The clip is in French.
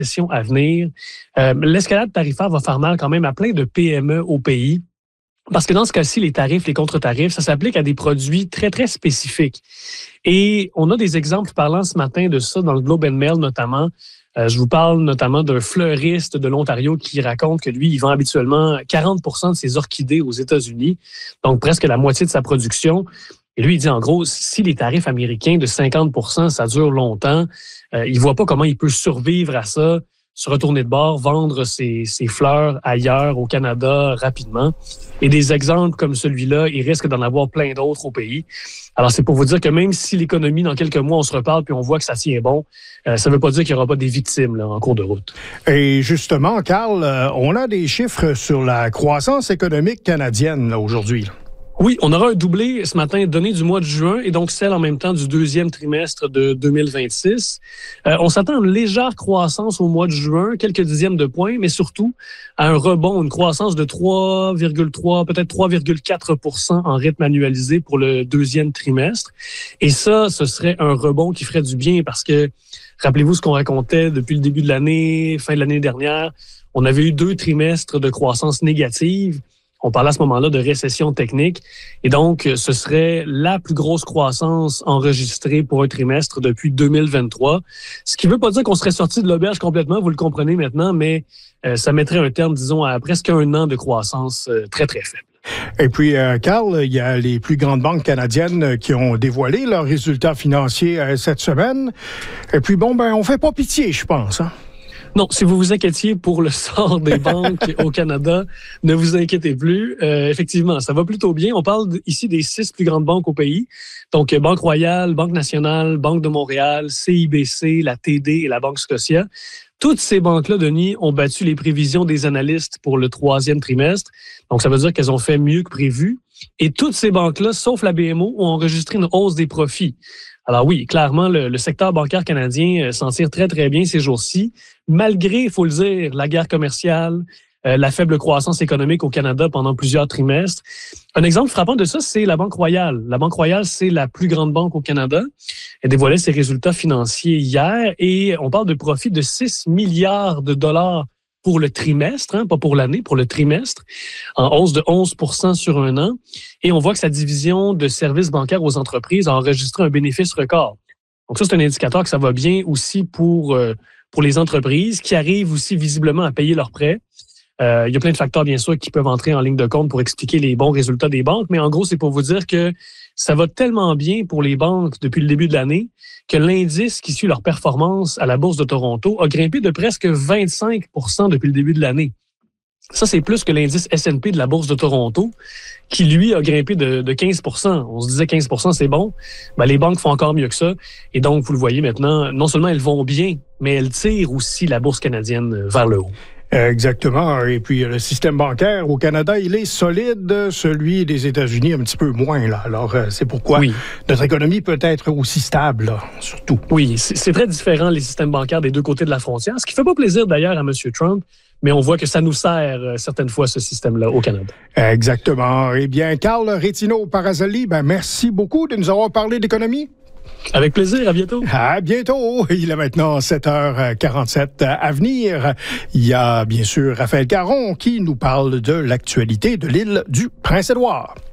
récession à venir. L'escalade tarifaire va faire mal quand même à plein de PME au pays. Parce que dans ce cas-ci, les tarifs, les contre-tarifs, ça s'applique à des produits très, très spécifiques. Et on a des exemples parlants ce matin de ça dans le Globe and Mail notamment. Je vous parle notamment d'un fleuriste de l'Ontario qui raconte que lui, il vend habituellement 40% de ses orchidées aux États-Unis, donc presque la moitié de sa production. Et lui, il dit en gros, si les tarifs américains de 50%, ça dure longtemps, il voit pas comment il peut survivre à ça, se retourner de bord, vendre ses fleurs ailleurs au Canada rapidement. Et des exemples comme celui-là, il risque d'en avoir plein d'autres au pays. Alors, c'est pour vous dire que même si l'économie, dans quelques mois, on se reparle puis on voit que ça tient bon, ça ne veut pas dire qu'il n'y aura pas des victimes là, en cours de route. Et justement, Carl, on a des chiffres sur la croissance économique canadienne là, aujourd'hui. Oui, on aura un doublé ce matin donné du mois de juin et donc celle en même temps du deuxième trimestre de 2026. On s'attend à une légère croissance au mois de juin, quelques dixièmes de points, mais surtout à un rebond, une croissance de 3,3, peut-être 3,4% en rythme annualisé pour le deuxième trimestre. Et ça, ce serait un rebond qui ferait du bien parce que, rappelez-vous ce qu'on racontait depuis le début de l'année, fin de l'année dernière, on avait eu 2 trimestres de croissance négative. On parlait à ce moment-là de récession technique. Et donc, ce serait la plus grosse croissance enregistrée pour un trimestre depuis 2023. Ce qui ne veut pas dire qu'on serait sorti de l'auberge complètement, vous le comprenez maintenant, mais ça mettrait un terme, disons, à presque 1 an de croissance très, très faible. Et puis, Carl, il y a les plus grandes banques canadiennes qui ont dévoilé leurs résultats financiers cette semaine. Et puis, bon, on fait pas pitié, je pense, hein? Non, si vous vous inquiétiez pour le sort des banques au Canada, ne vous inquiétez plus. Effectivement, ça va plutôt bien. On parle ici des 6 plus grandes banques au pays. Donc, Banque Royale, Banque Nationale, Banque de Montréal, CIBC, la TD et la Banque Scotia. Toutes ces banques-là, Denis, ont battu les prévisions des analystes pour le 3e trimestre. Donc, ça veut dire qu'elles ont fait mieux que prévu. Et toutes ces banques-là, sauf la BMO, ont enregistré une hausse des profits. Alors oui, clairement, le secteur bancaire canadien s'en tire très, très bien ces jours-ci, malgré, il faut le dire, la guerre commerciale, la faible croissance économique au Canada pendant plusieurs trimestres. Un exemple frappant de ça, c'est la Banque Royale. La Banque Royale, c'est la plus grande banque au Canada. Elle dévoilait ses résultats financiers hier et on parle de profit de 6 milliards de dollars pour le trimestre, pas pour l'année, pour le trimestre, en hausse de 11% sur un an. Et on voit que sa division de services bancaires aux entreprises a enregistré un bénéfice record. Donc ça, c'est un indicateur que ça va bien aussi pour les entreprises qui arrivent aussi visiblement à payer leurs prêts. Il y a plein de facteurs, bien sûr, qui peuvent entrer en ligne de compte pour expliquer les bons résultats des banques. Mais en gros, c'est pour vous dire que ça va tellement bien pour les banques depuis le début de l'année que l'indice qui suit leur performance à la Bourse de Toronto a grimpé de presque 25% depuis le début de l'année. Ça, c'est plus que l'indice S&P de la Bourse de Toronto, qui, lui, a grimpé de 15%. On se disait 15%, c'est bon. Les banques font encore mieux que ça. Et donc, vous le voyez maintenant, non seulement elles vont bien, mais elles tirent aussi la Bourse canadienne vers le haut. Exactement. Et puis, le système bancaire au Canada, il est solide. Celui des États-Unis, un petit peu moins, là. Alors, c'est pourquoi notre économie peut être aussi stable, là, surtout. Oui, c'est très différent, les systèmes bancaires des deux côtés de la frontière. Ce qui fait pas plaisir, d'ailleurs, à M. Trump. Mais on voit que ça nous sert certaines fois, ce système-là, au Canada. Exactement. Eh bien, Carl Rétino-Parazzoli, merci beaucoup de nous avoir parlé d'économie. Avec plaisir, à bientôt. À bientôt. Il est maintenant 7h47 à venir. Il y a bien sûr Raphaël Caron qui nous parle de l'actualité de l'île du Prince-Édouard.